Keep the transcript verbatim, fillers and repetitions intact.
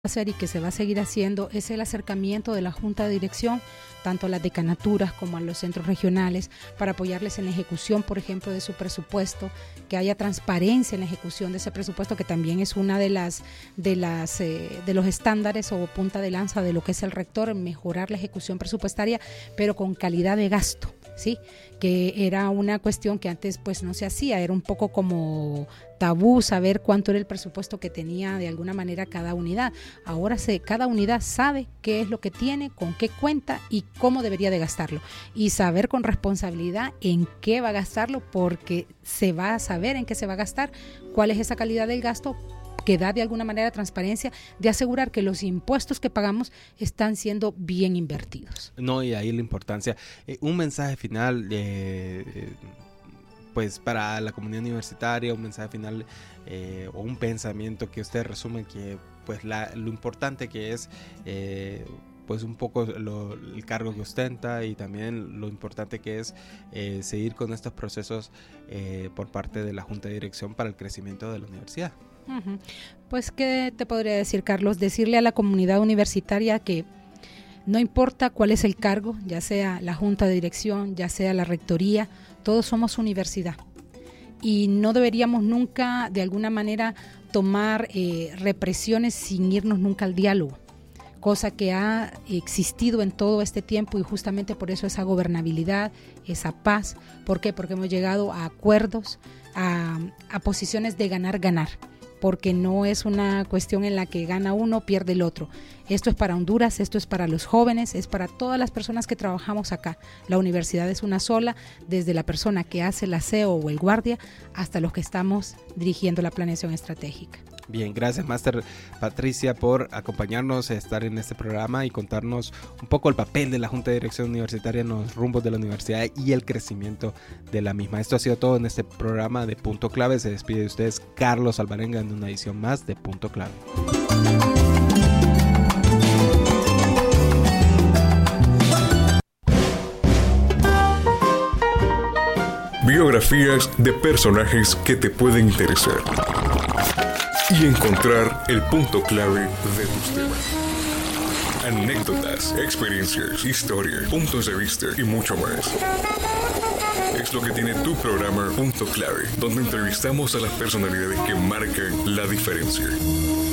hacer y que se va a seguir haciendo es el acercamiento de la Junta de Dirección, tanto a las decanaturas como a los centros regionales, para apoyarles en la ejecución, por ejemplo, de su presupuesto, que haya transparencia en la ejecución de ese presupuesto, que también es una de las de las eh, de los estándares o punta de lanza de lo que es el rector, mejorar la ejecución presupuestaria, pero con calidad de gasto, ¿sí? Que era una cuestión que antes pues no se hacía, era un poco como tabú saber cuánto era el presupuesto que tenía de alguna manera cada unidad. Ahora se, cada unidad sabe qué es lo que tiene, con qué cuenta y cómo debería de gastarlo. Y saber con responsabilidad en qué va a gastarlo, porque se va a saber en qué se va a gastar, cuál es esa calidad del gasto, que da de alguna manera transparencia de asegurar que los impuestos que pagamos están siendo bien invertidos. No, y ahí la importancia. Eh, un mensaje final eh, eh, pues para la comunidad universitaria, un mensaje final eh, o un pensamiento que ustedes resumen que pues la, lo importante que es eh, pues un poco lo, el cargo que ostenta, y también lo importante que es eh, seguir con estos procesos eh, por parte de la Junta de Dirección para el crecimiento de la universidad. Uh-huh. Pues, ¿qué te podría decir, Carlos? Decirle a la comunidad universitaria que no importa cuál es el cargo, ya sea la Junta de Dirección, ya sea la Rectoría, todos somos universidad y no deberíamos nunca de alguna manera tomar eh, represiones sin irnos nunca al diálogo, cosa que ha existido en todo este tiempo, y justamente por eso esa gobernabilidad, esa paz. ¿Por qué? Porque hemos llegado a acuerdos, a, a posiciones de ganar-ganar, porque no es una cuestión en la que gana uno, pierde el otro. Esto es para Honduras, esto es para los jóvenes, es para todas las personas que trabajamos acá. La universidad es una sola, desde la persona que hace el aseo o el guardia hasta los que estamos dirigiendo la planeación estratégica. Bien, gracias, Máster Patricia, por acompañarnos a estar en este programa y contarnos un poco el papel de la Junta de Dirección Universitaria en los rumbos de la universidad y el crecimiento de la misma. Esto ha sido todo en este programa de Punto Clave. Se despide de ustedes Carlos Alvarenga en una edición más de Punto Clave. Biografías de personajes que te pueden interesar y encontrar el punto clave de tus temas. Anécdotas, experiencias, historias, puntos de vista y mucho más. Es lo que tiene tu programa Punto Clave, donde entrevistamos a las personalidades que marcan la diferencia.